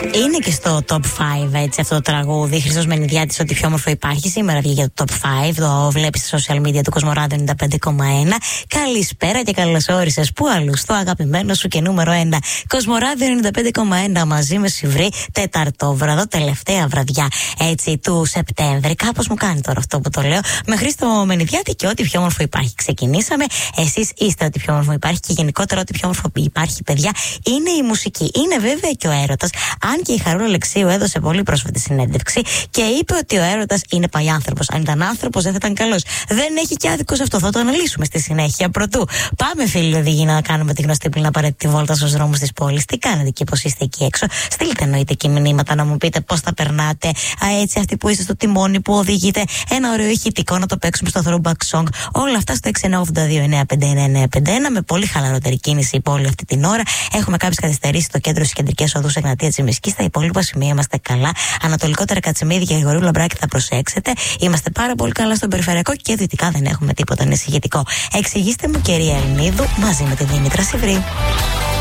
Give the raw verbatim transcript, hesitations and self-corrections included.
Είναι και στο top πέντε έτσι αυτό το τραγούδι. Χρήστος Μενιδιάτης, ό,τι πιο όμορφο υπάρχει. Σήμερα βγήκε για το top πέντε. Το βλέπεις στα social media του Κοσμοράδιο ενενήντα πέντε κόμμα ένα. Καλησπέρα και καλώς όρισες. Πού αλλού, στο αγαπημένο σου και νούμερο ένα. Κοσμοράδιο ενενήντα πέντε κόμμα ένα μαζί με Σιβρή. Τεταρτόβραδο, τελευταία βραδιά έτσι του Σεπτέμβρη. Κάπως μου κάνει τώρα αυτό που το λέω. Με Χρήστο Μενιδιάτη και ό,τι πιο όμορφο υπάρχει. Ξεκινήσαμε. Εσείς είστε ό,τι πιο όμορφο υπάρχει και γενικότερα ό,τι πιο όμορφο υπάρχει, παιδιά, είναι η μουσική. Είναι βέβαια και ο έρωτας. Αν και η Χαρούλα Αλεξίου έδωσε πολύ πρόσφατη συνέντευξη και είπε ότι ο έρωτας είναι παλιάνθρωπος. Αν ήταν άνθρωπος, δεν θα ήταν καλός. Δεν έχει και άδικο σε αυτό. Θα το αναλύσουμε στη συνέχεια. Πρωτού πάμε, φίλοι οδηγοί, να κάνουμε τη γνωστή πλήν απαραίτητη βόλτα στους δρόμους της πόλης. Τι κάνετε και πώς είστε εκεί έξω. Στείλτε εννοείται και μηνύματα να μου πείτε πώς θα περνάτε. Α, έτσι, αυτοί που είστε στο τιμόνι, που οδηγείτε. Ένα ωραίο ηχητικό να το παίξουμε στο throwback song. Όλα αυτά στο έξι εννιά ογδόντα δύο εννιά πέντε ένα εννιά πέντε ένα με πολύ χαλαρότερη κίνηση η πόλη αυτή την ώρα. Έχουμε κάποιες καθυστερήσεις στο κέντρο στις κεντρικές οδούς Εγνατία Τσιμισκή. Στα υπόλοιπα σημεία είμαστε καλά. Ανατολικότερα Κατσιμίδη και Γρηγορίου Λαμπράκη θα προσέξετε. Είμαστε πάρα πολύ καλά στον περιφερειακό και δυτικά δεν έχουμε τίποτα ανησυχητικό. Εξηγήστε μου, κυρία Ελληνίδου, μαζί με τη Δήμητρα Σιβρή.